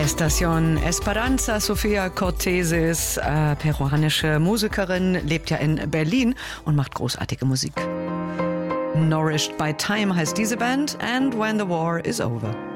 Estación Esperanza. Sofía Cortesis, peruanische Musikerin, lebt ja in Berlin und macht großartige Musik. Nourished by Time heißt diese Band, and When the War is Over.